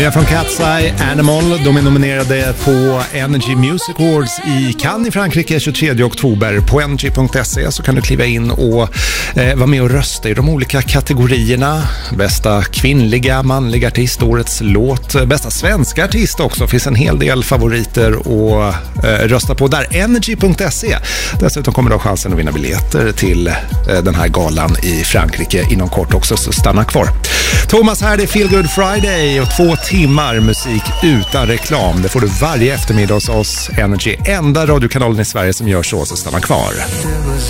Från Cat's Eye, Animal. De är nominerade på Energy Music Awards i Cannes i Frankrike 23 oktober. På energy.se så kan du kliva in och vara med och rösta i de olika kategorierna. Bästa kvinnliga, manliga artist, årets låt, bästa svenska artist också. Finns en hel del favoriter att rösta på där. Energy.se. Dessutom kommer du ha chansen att vinna biljetter till den här galan i Frankrike inom kort också, så stanna kvar. Thomas här, det är Feel Good Friday och 2 timmar musik utan reklam. Det får du varje eftermiddag hos oss, Energy. Enda radiokanalen i Sverige som gör så stanna kvar.